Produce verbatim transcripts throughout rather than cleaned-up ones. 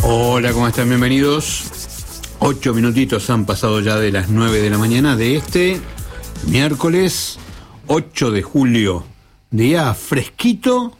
Hola, ¿cómo están? Bienvenidos. Ocho minutitos han pasado ya de las nueve de la mañana de este miércoles ocho de julio. Día fresquito,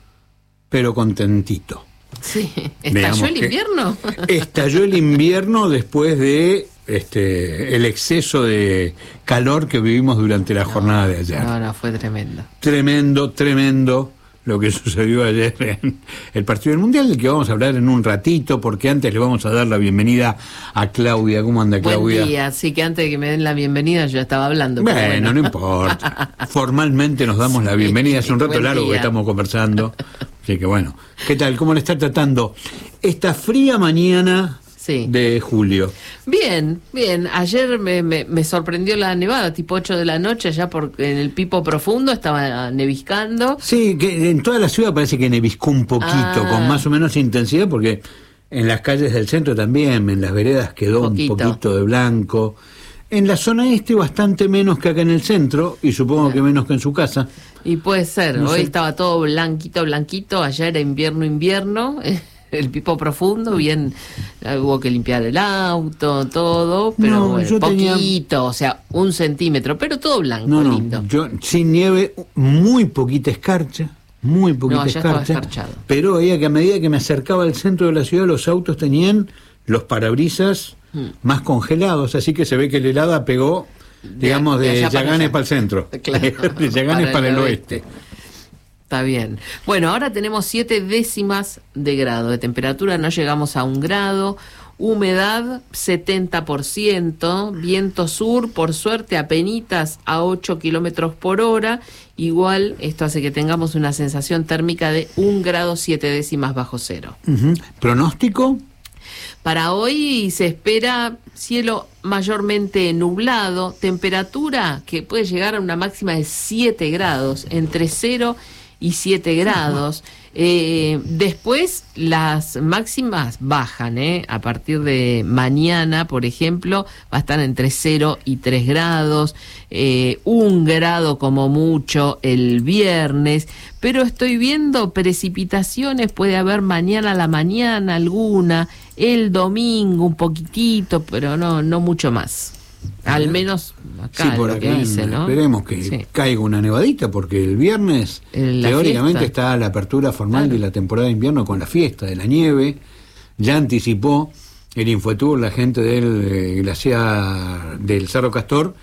pero contentito. Sí, ¿estalló el invierno? Estalló el invierno después de este el exceso de calor que vivimos durante la no, jornada de ayer. No, no, fue tremendo. Tremendo, tremendo lo que sucedió ayer en el partido del Mundial, del que vamos a hablar en un ratito, porque antes le vamos a dar la bienvenida a Claudia. ¿Cómo anda, Claudia? Buen día, sí, que antes de que me den la bienvenida yo estaba hablando. Bueno, bueno. no importa. Formalmente nos damos sí, la bienvenida, hace un rato largo día. que estamos conversando. Así que bueno, ¿qué tal? ¿Cómo le está tratando esta fría mañana sí. de julio? Bien, bien. Ayer me, me, me sorprendió la nevada, tipo ocho de la noche, allá por, en el Pipo Profundo, estaba neviscando. Sí, que en toda la ciudad parece que neviscó un poquito, ah. con más o menos intensidad, porque en las calles del centro también, en las veredas quedó poquito. un poquito de blanco. En la zona este bastante menos que acá en el centro, y supongo que menos que en su casa. Y puede ser, no hoy sé. Estaba todo blanquito, blanquito, allá era invierno, invierno, el Pipo Profundo, bien, hubo que limpiar el auto, todo, pero no, bueno, poquito, tenía... o sea, un centímetro, pero todo blanco, no, no, lindo. Yo, sin nieve, muy poquita escarcha, muy poquita no, escarcha, pero veía que a medida que me acercaba al centro de la ciudad, los autos tenían los parabrisas hmm. más congelados, así que se ve que la helada pegó, digamos, de, de Yaganes para, para el centro, claro, de Yaganes para, para el oeste. oeste. Está bien. Bueno, ahora tenemos siete décimas de grado de temperatura, no llegamos a un grado, humedad setenta por ciento, viento sur, por suerte, apenitas a ocho kilómetros por hora, igual esto hace que tengamos una sensación térmica de un grado siete décimas bajo cero. Uh-huh. ¿Pronóstico? Para hoy se espera cielo mayormente nublado, temperatura que puede llegar a una máxima de siete grados, entre cero y siete grados. Eh, después las máximas bajan, ¿eh? A partir de mañana, por ejemplo, va a estar entre cero y tres grados, eh, un grado como mucho el viernes, pero estoy viendo precipitaciones, puede haber mañana a la mañana alguna, el domingo un poquitito, pero no, no mucho más. Al menos acá, sí, por lo acá que dice, ¿no? Esperemos que sí. caiga una nevadita, porque el viernes la teóricamente fiesta. Está la apertura formal claro. de la temporada de invierno con la fiesta de la nieve. Ya anticipó el Infotour la gente del eh, glaciar del Cerro Castor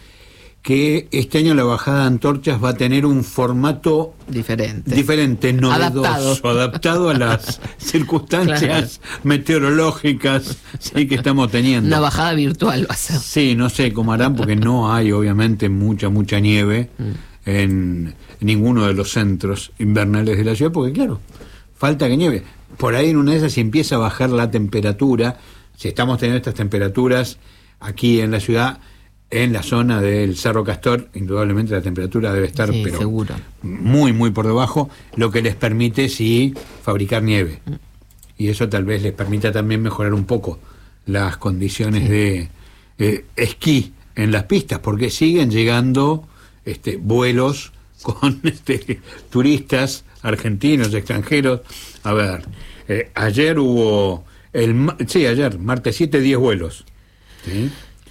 que este año la bajada de antorchas va a tener un formato diferente, diferente, novedoso, adaptado, adaptado a las circunstancias claro. meteorológicas sí, que estamos teniendo. Una bajada virtual va a ser. Sí, no sé cómo harán, porque no hay obviamente mucha, mucha nieve mm. en ninguno de los centros invernales de la ciudad, porque claro, falta que nieve. Por ahí en una de esas, si empieza a bajar la temperatura, si estamos teniendo estas temperaturas aquí en la ciudad, en la zona del Cerro Castor, indudablemente la temperatura debe estar sí, pero seguro. muy, muy por debajo, lo que les permite sí fabricar nieve. Mm. Y eso tal vez les permita también mejorar un poco las condiciones sí. de eh, esquí en las pistas, porque siguen llegando este, vuelos con este, turistas argentinos, extranjeros. A ver, eh, ayer hubo, el sí, ayer, martes siete, diez vuelos. ¿Sí?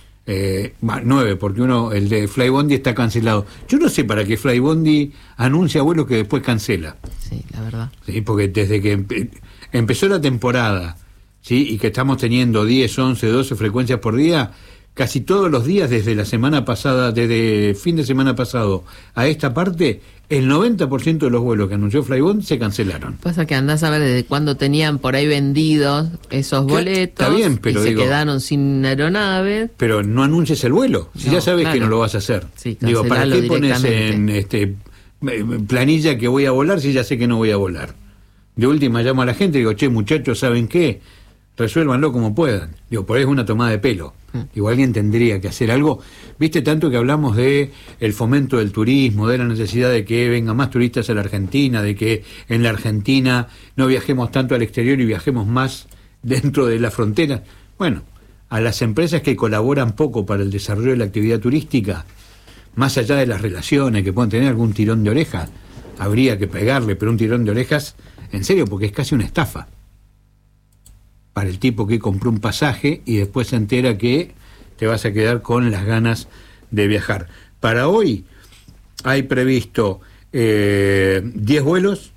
Eh, nueve, porque uno, el de Flybondi está cancelado. Yo no sé para qué Flybondi anuncia vuelos que después cancela. Sí, la verdad. Sí, porque desde que empe- empezó la temporada, sí, y que estamos teniendo diez, once, doce frecuencias por día, casi todos los días desde la semana pasada, desde fin de semana pasado a esta parte, el noventa por ciento de los vuelos que anunció Flybondi se cancelaron. Pasa que andás a ver desde cuándo tenían por ahí vendidos esos boletos. Está bien, pero y digo, se quedaron sin aeronaves. Pero no anuncies el vuelo, si no, ya sabes claro. que no lo vas a hacer. Sí, digo, ¿para qué pones en este planilla que voy a volar si ya sé que no voy a volar? De última llamo a la gente y digo, che, muchachos, ¿saben qué? Resuélvanlo como puedan. Digo, por ahí es una tomada de pelo. Mm. Digo, alguien tendría que hacer algo. Viste, tanto que hablamos de el fomento del turismo, de la necesidad de que vengan más turistas a la Argentina, de que en la Argentina no viajemos tanto al exterior y viajemos más dentro de la frontera. Bueno, a las empresas que colaboran poco para el desarrollo de la actividad turística, más allá de las relaciones que puedan tener algún tirón de orejas, habría que pegarle, pero un tirón de orejas, en serio, porque es casi una estafa. para el tipo que compró un pasaje y después se entera que te vas a quedar con las ganas de viajar. Para hoy hay previsto eh, diez vuelos,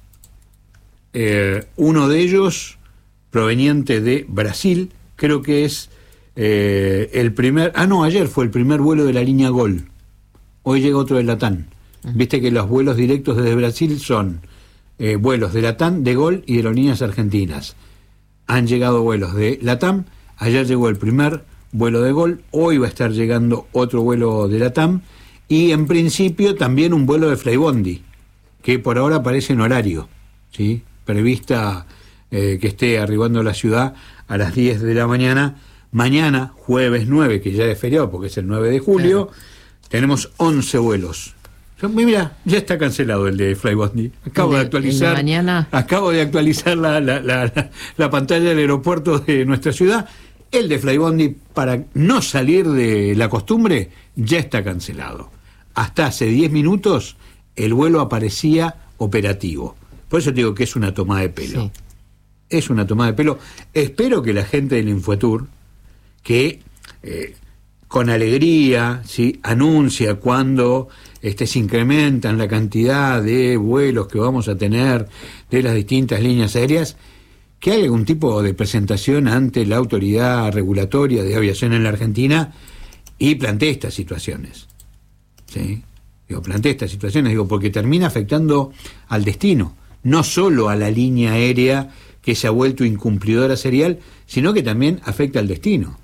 eh, uno de ellos proveniente de Brasil, creo que es eh, el primer, ah no, ayer fue el primer vuelo de la línea Gol, hoy llega otro de Latam. Viste que los vuelos directos desde Brasil son eh, vuelos de Latam, de Gol y de Aerolíneas Argentinas. Han llegado vuelos de Latam, ayer llegó el primer vuelo de Gol, hoy va a estar llegando otro vuelo de Latam y en principio también un vuelo de Flybondi, que por ahora aparece en horario, ¿sí? Prevista eh, que esté arribando a la ciudad a las diez de la mañana. Mañana, jueves nueve, que ya es feriado porque es el nueve de julio, claro, tenemos once vuelos. Mira, ya está cancelado el de Flybondi. Acabo de, de actualizar. De mañana. Acabo de actualizar la, la, la, la, la pantalla del aeropuerto de nuestra ciudad. El de Flybondi, para no salir de la costumbre, ya está cancelado. Hasta hace diez minutos el vuelo aparecía operativo. Por eso te digo que es una tomada de pelo. Sí. Es una tomada de pelo. Espero que la gente del Infotour, que eh, con alegría, ¿sí?, anuncia cuando este, se incrementan la cantidad de vuelos que vamos a tener de las distintas líneas aéreas, que haya algún tipo de presentación ante la autoridad regulatoria de aviación en la Argentina y plantee estas situaciones. ¿Sí? Digo, plantee estas situaciones, digo, porque termina afectando al destino, no solo a la línea aérea que se ha vuelto incumplidora serial, sino que también afecta al destino.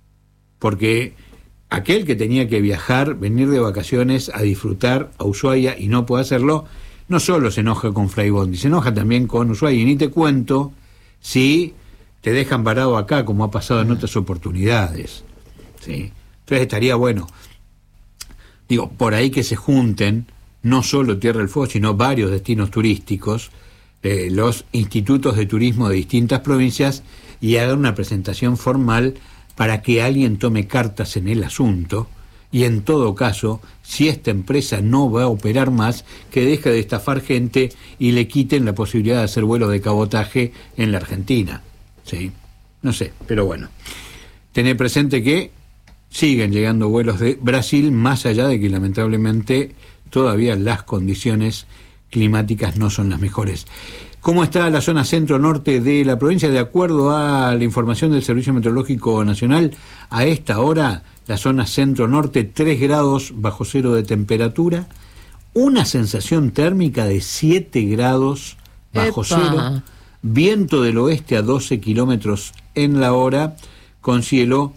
Porque aquel que tenía que viajar, venir de vacaciones a disfrutar a Ushuaia y no puede hacerlo, no solo se enoja con Flybondi, se enoja también con Ushuaia. Y ni te cuento si te dejan parado acá, como ha pasado en otras oportunidades. ¿Sí? Entonces estaría bueno, digo, por ahí que se junten, no solo Tierra del Fuego, sino varios destinos turísticos, eh, los institutos de turismo de distintas provincias, y hagan una presentación formal para que alguien tome cartas en el asunto, y en todo caso, si esta empresa no va a operar más, que deje de estafar gente y le quiten la posibilidad de hacer vuelos de cabotaje en la Argentina. ¿Sí? No sé, pero bueno. Tener presente que siguen llegando vuelos de Brasil, más allá de que lamentablemente todavía las condiciones climáticas no son las mejores. ¿Cómo está la zona centro-norte de la provincia? De acuerdo a la información del Servicio Meteorológico Nacional, a esta hora la zona centro-norte, tres grados bajo cero de temperatura, una sensación térmica de siete grados bajo ¡Epa! Cero, viento del oeste a doce kilómetros en la hora, con cielo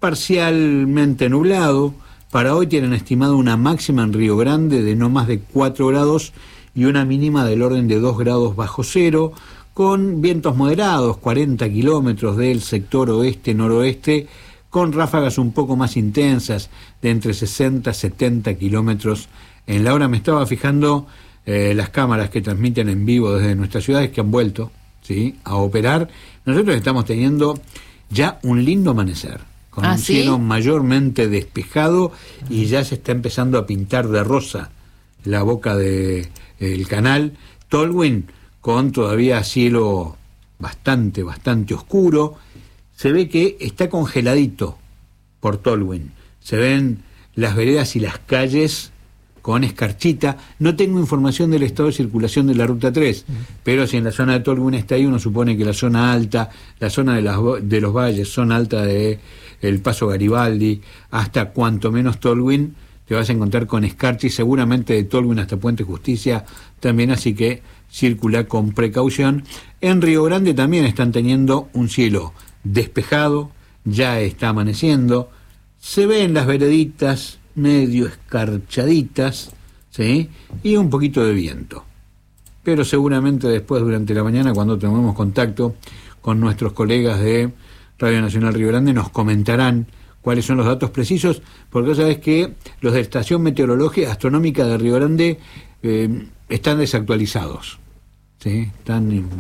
parcialmente nublado. Para hoy tienen estimado una máxima en Río Grande de no más de cuatro grados y una mínima del orden de dos grados bajo cero, con vientos moderados, cuarenta kilómetros del sector oeste-noroeste, con ráfagas un poco más intensas, de entre sesenta a setenta kilómetros en la hora. Me estaba fijando eh, las cámaras que transmiten en vivo desde nuestras ciudades, que han vuelto, ¿sí?, a operar. Nosotros estamos teniendo ya un lindo amanecer, con ¿Ah, un ¿sí? cielo mayormente despejado, y ya se está empezando a pintar de rosa la boca de el canal Tolwyn, con todavía cielo bastante, bastante oscuro. Se ve que está congeladito por Tolwyn. Se ven las veredas y las calles con escarchita. No tengo información del estado de circulación de la Ruta tres, mm. pero si en la zona de Tolwyn está ahí, uno supone que la zona alta, la zona de, las, de los valles, zona alta de el Paso Garibaldi, hasta cuanto menos Tolwyn, te vas a encontrar con escarcha, y seguramente de Tolwyn hasta Puente Justicia también, así que circula con precaución. En Río Grande también están teniendo un cielo despejado, ya está amaneciendo, se ven las vereditas medio escarchaditas, ¿sí?, y un poquito de viento. Pero seguramente después, durante la mañana, cuando tengamos contacto con nuestros colegas de Radio Nacional Río Grande, nos comentarán cuáles son los datos precisos, porque sabes que los de la Estación Meteorológica Astronómica de Río Grande eh, están desactualizados, ¿sí? Están in,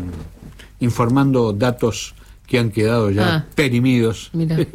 informando datos que han quedado ya ah, perimidos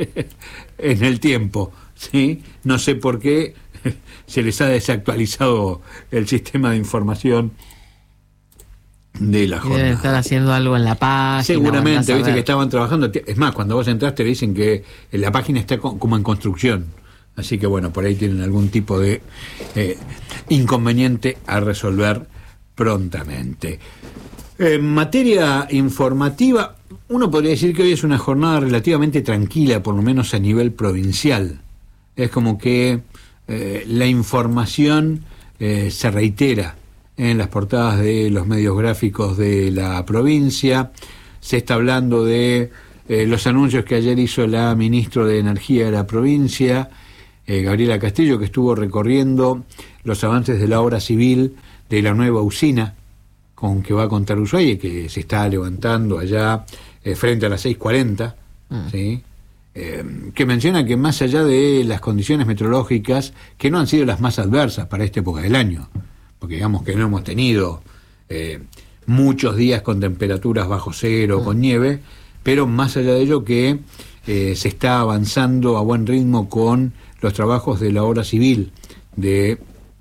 en el tiempo, ¿sí? No sé por qué se les ha desactualizado el sistema de información de la jornada. Deben estar haciendo algo en la página. Seguramente, viste que estaban trabajando. Es más, cuando vos entraste le dicen que la página está como en construcción. Así que bueno, por ahí tienen algún tipo de eh, inconveniente a resolver prontamente. En materia informativa, uno podría decir que hoy es una jornada relativamente tranquila, por lo menos a nivel provincial. Es como que eh, la información eh, se reitera en las portadas de los medios gráficos de la provincia. Se está hablando de eh, los anuncios que ayer hizo la ministra de Energía de la provincia, eh, Gabriela Castillo, que estuvo recorriendo los avances de la obra civil de la nueva usina con que va a contar Ushuaia, que se está levantando allá eh, frente a las seis cuarenta, mm. ¿sí? eh, que menciona que más allá de las condiciones meteorológicas, que no han sido las más adversas para esta época del año, porque digamos que no hemos tenido eh, muchos días con temperaturas bajo cero, mm. con nieve, pero más allá de ello que eh, se está avanzando a buen ritmo con los trabajos de la obra civil de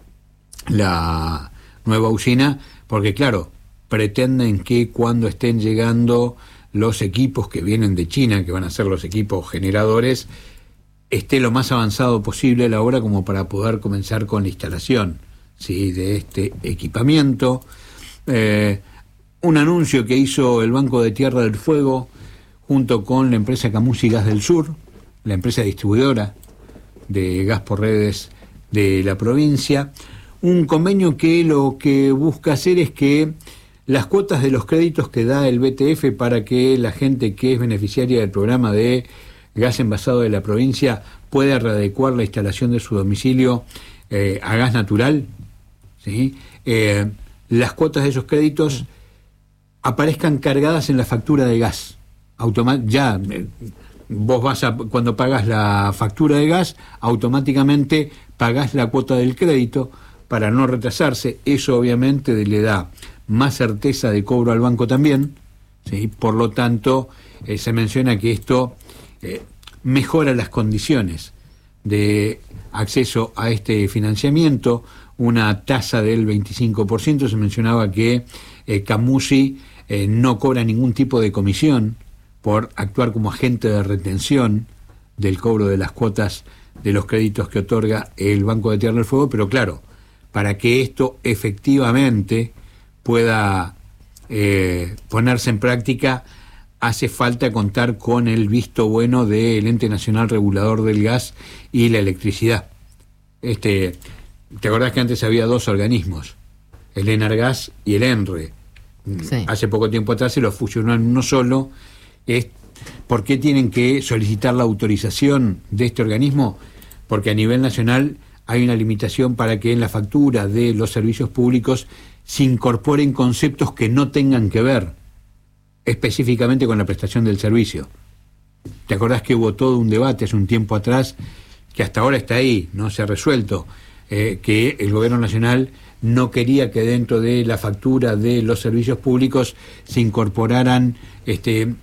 la nueva usina, porque claro, pretenden que cuando estén llegando los equipos que vienen de China, que van a ser los equipos generadores, esté lo más avanzado posible la obra como para poder comenzar con la instalación, ¿sí?, de este equipamiento. Eh, un anuncio que hizo el Banco de Tierra del Fuego junto con la empresa Camusi Gas del Sur, la empresa distribuidora de gas por redes de la provincia, un convenio que lo que busca hacer es que las cuotas de los créditos que da el B T F para que la gente que es beneficiaria del programa de gas envasado de la provincia pueda readecuar la instalación de su domicilio eh, a gas natural, ¿sí? Eh, las cuotas de esos créditos aparezcan cargadas en la factura de gas. Automa- ya eh, vos vas a, cuando pagas la factura de gas, automáticamente pagás la cuota del crédito para no retrasarse. Eso obviamente le da más certeza de cobro al banco también, ¿sí? Por lo tanto, eh, se menciona que esto eh, mejora las condiciones de acceso a este financiamiento, una tasa del veinticinco por ciento. Se mencionaba que eh, Camusi eh, no cobra ningún tipo de comisión por actuar como agente de retención del cobro de las cuotas de los créditos que otorga el Banco de Tierra del Fuego, pero claro, para que esto efectivamente pueda eh, ponerse en práctica, hace falta contar con el visto bueno del Ente Nacional Regulador del Gas y la Electricidad. Este, ¿te acordás que antes había dos organismos, el Enargas y el ENRE? Sí. Hace poco tiempo atrás se los fusionó en uno solo. Es, ¿por qué tienen que solicitar la autorización de este organismo? Porque a nivel nacional hay una limitación para que en la factura de los servicios públicos se incorporen conceptos que no tengan que ver específicamente con la prestación del servicio. ¿Te acordás que hubo todo un debate hace un tiempo atrás, que hasta ahora está ahí, no se ha resuelto, eh, que el gobierno nacional no quería que dentro de la factura de los servicios públicos se incorporaran este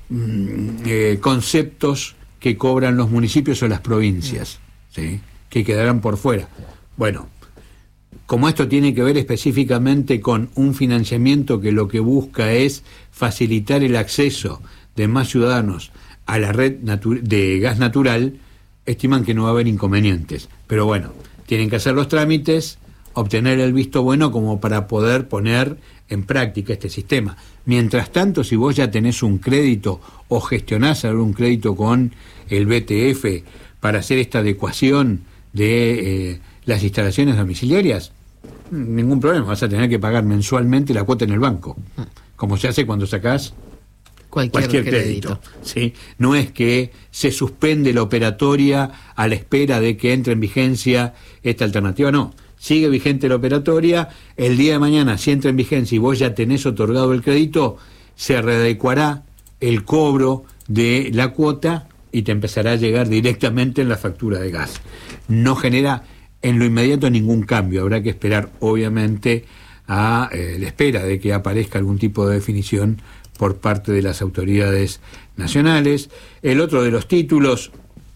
eh, conceptos que cobran los municipios o las provincias, ¿sí?, que quedarán por fuera? Bueno, como esto tiene que ver específicamente con un financiamiento que lo que busca es facilitar el acceso de más ciudadanos a la red natu- de gas natural, estiman que no va a haber inconvenientes. Pero bueno, tienen que hacer los trámites, obtener el visto bueno como para poder poner en práctica este sistema. Mientras tanto, si vos ya tenés un crédito o gestionás algún crédito con el B T F para hacer esta adecuación de eh, las instalaciones domiciliarias, ningún problema, vas a tener que pagar mensualmente la cuota en el banco, como se hace cuando sacás cualquier, cualquier crédito, crédito. ¿Sí? No es que se suspende la operatoria a la espera de que entre en vigencia esta alternativa, no. Sigue vigente la operatoria, el día de mañana, si entra en vigencia y vos ya tenés otorgado el crédito, se readecuará el cobro de la cuota y te empezará a llegar directamente en la factura de gas. No genera en lo inmediato ningún cambio, habrá que esperar obviamente a eh, la espera de que aparezca algún tipo de definición por parte de las autoridades nacionales. El otro de los títulos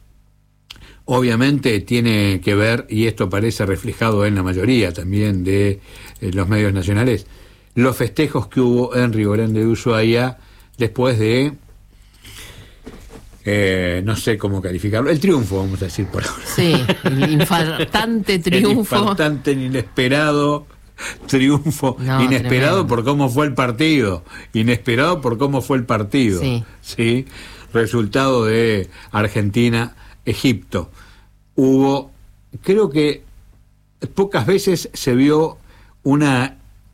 obviamente tiene que ver, y esto aparece reflejado en la mayoría también de eh, los medios nacionales, los festejos que hubo en Río Grande de Ushuaia después de, eh, no sé cómo calificarlo, el triunfo, vamos a decir por ahora. Sí, el infartante triunfo. El infartante, inesperado triunfo, no, inesperado tremendo. Por cómo fue el partido, inesperado por cómo fue el partido. Sí. ¿Sí? Resultado de Argentina-Egipto. Hubo, creo que pocas veces se vio una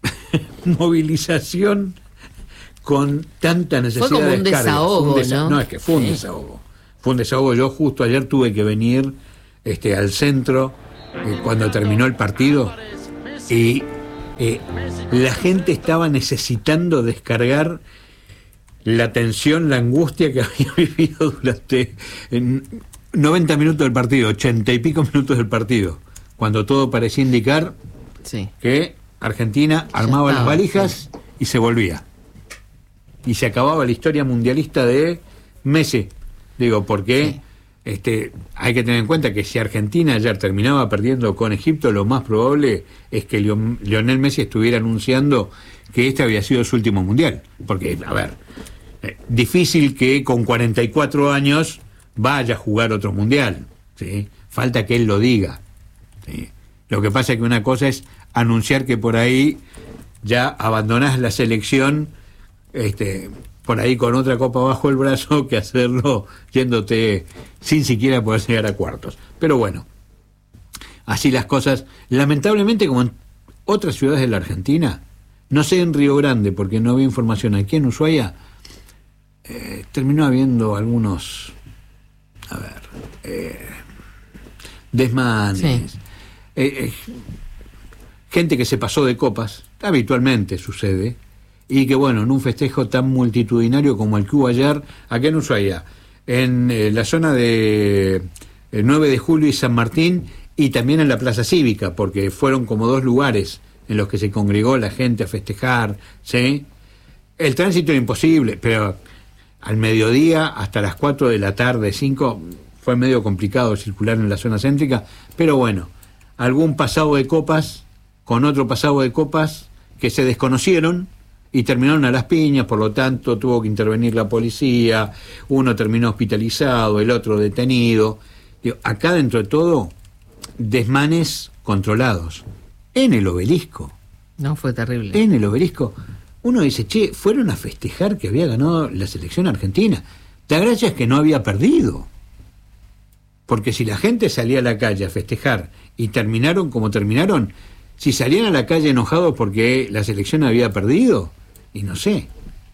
movilización con tanta necesidad fue como de un descarga. Desahogo, un desa- ¿no? No, es que fue un sí. desahogo. Fue un desahogo. Yo justo ayer tuve que venir este, al centro eh, cuando terminó el partido y eh, la gente estaba necesitando descargar la tensión, la angustia que había vivido durante en noventa minutos del partido, ochenta y pico minutos del partido, cuando todo parecía indicar sí. que Argentina armaba estaba, las valijas sí. y se volvía. Y se acababa la historia mundialista de Messi. Digo, porque sí. este, hay que tener en cuenta que si Argentina ayer terminaba perdiendo con Egipto, lo más probable es que Leon, Lionel Messi estuviera anunciando que este había sido su último mundial. Porque, a ver, eh, difícil que con cuarenta y cuatro años vaya a jugar otro mundial. ¿Sí? Falta que él lo diga. ¿Sí? Lo que pasa es que una cosa es anunciar que por ahí ya abandonás la selección este, por ahí con otra copa bajo el brazo, que hacerlo yéndote sin siquiera poder llegar a cuartos. Pero bueno, así las cosas. Lamentablemente, como en otras ciudades de la Argentina, no sé en Río Grande, porque no había información, aquí en Ushuaia eh, terminó habiendo algunos, a ver, eh, desmanes, sí. eh, eh, gente que se pasó de copas, habitualmente sucede, y que bueno, en un festejo tan multitudinario como el que hubo ayer, acá en Ushuaia, en eh, la zona de eh, nueve de julio y San Martín, y también en la Plaza Cívica, porque fueron como dos lugares en los que se congregó la gente a festejar, ¿sí? El tránsito era imposible, pero al mediodía hasta las cuatro de la tarde, cinco, fue medio complicado circular en la zona céntrica, pero bueno, algún pasado de copas con otro pasado de copas que se desconocieron y terminaron a las piñas, por lo tanto tuvo que intervenir la policía, uno terminó hospitalizado, el otro detenido. Digo, acá dentro de todo, desmanes controlados. En el Obelisco. No, fue terrible. En el Obelisco. Uno dice, che, fueron a festejar que había ganado la selección argentina. La gracia es que no había perdido. Porque si la gente salía a la calle a festejar y terminaron como terminaron, si salían a la calle enojados porque la selección había perdido, y no sé.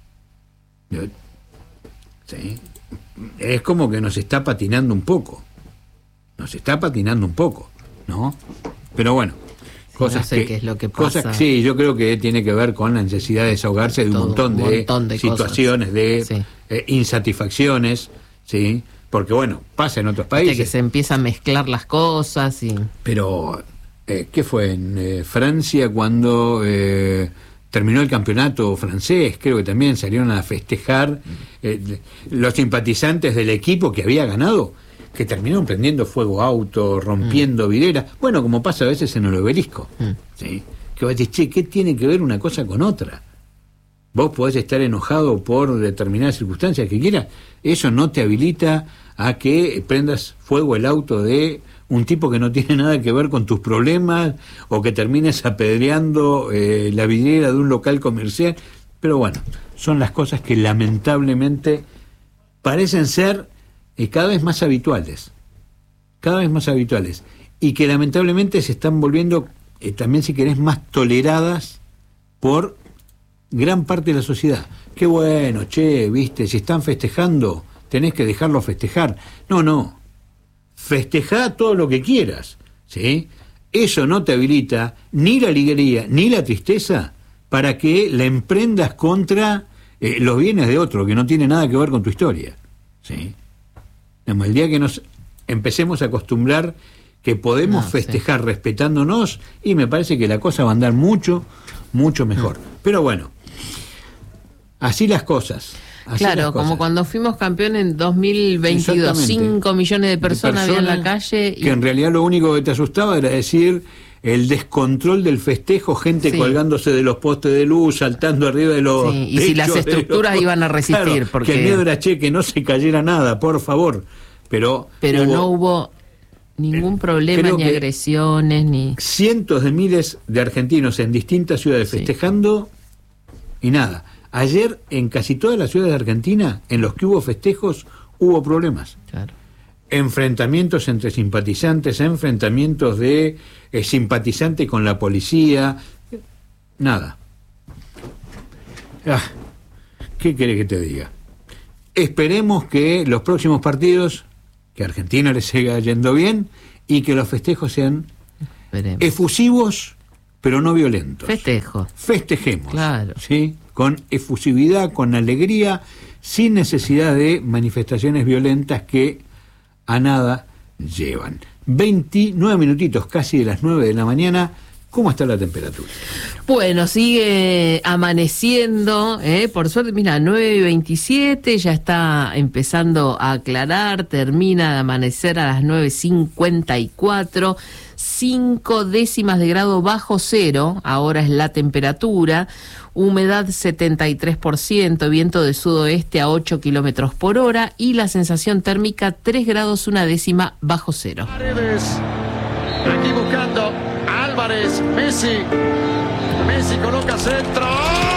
¿Sí? Es como que nos está patinando un poco. Nos está patinando un poco, ¿no? Pero bueno, cosas no sé que, qué es lo que pasa. Cosas, sí, yo creo que tiene que ver con la necesidad de desahogarse de un, Todo, montón, de un montón de situaciones, cosas. de sí. eh, insatisfacciones, ¿sí? Porque bueno, pasa en otros países. Viste que se empiezan a mezclar las cosas y... Pero, eh, ¿qué fue? En eh, Francia cuando eh, terminó el campeonato francés, creo que también salieron a festejar eh, los simpatizantes del equipo que había ganado, que terminaron prendiendo fuego autos, rompiendo mm. videras, bueno, como pasa a veces en el Obelisco, mm. ¿sí? Que vos decís, che, ¿qué tiene que ver una cosa con otra? Vos podés estar enojado por determinadas circunstancias que quieras, eso no te habilita a que prendas fuego el auto de un tipo que no tiene nada que ver con tus problemas, o que termines apedreando eh, la vidriera de un local comercial. Pero bueno, son las cosas que lamentablemente parecen ser eh, cada vez más habituales, cada vez más habituales, y que lamentablemente se están volviendo eh, también, si querés, más toleradas por gran parte de la sociedad. Qué bueno, che, viste, si están festejando, tenés que dejarlo festejar. No, no, festejá todo lo que quieras, ¿sí? Eso no te habilita ni la alegría ni la tristeza para que la emprendas contra eh, los bienes de otro, que no tiene nada que ver con tu historia, ¿sí? El día que nos empecemos a acostumbrar que podemos no, festejar sí. respetándonos, y me parece que la cosa va a andar mucho, mucho mejor. No. Pero bueno, así las cosas. Así claro, las cosas. Como cuando fuimos campeón en dos mil veintidós, cinco millones de personas, de personas había en la calle. Y... que en realidad lo único que te asustaba era decir, el descontrol del festejo, gente sí. colgándose de los postes de luz, saltando arriba de los sí, y si las estructuras los... iban a resistir, claro, porque que el miedo era, che, que no se cayera nada, por favor, pero pero hubo, no hubo ningún problema, ni agresiones, ni cientos de miles de argentinos en distintas ciudades sí. festejando y nada. Ayer en casi todas las ciudades de Argentina, en los que hubo festejos, hubo problemas. Claro. Enfrentamientos entre simpatizantes, enfrentamientos de eh, simpatizantes con la policía, nada. Ah, ¿qué querés que te diga? Esperemos que los próximos partidos, que a Argentina le siga yendo bien y que los festejos sean Esperemos. efusivos, pero no violentos. Festejo. Festejemos. Claro. ¿Sí? Con efusividad, con alegría, sin necesidad de manifestaciones violentas que a nada llevan. veintinueve minutitos, casi de las nueve de la mañana. ¿Cómo está la temperatura? Bueno, sigue amaneciendo, ¿eh? Por suerte, mira, nueve y veintisiete, ya está empezando a aclarar, termina de amanecer a las nueve cincuenta y cuatro, cinco décimas de grado bajo cero, ahora es la temperatura, humedad setenta y tres por ciento, viento de sudoeste a ocho kilómetros por hora y la sensación térmica tres grados una décima bajo cero. Aquí buscando Álvarez, Messi, Messi coloca centro.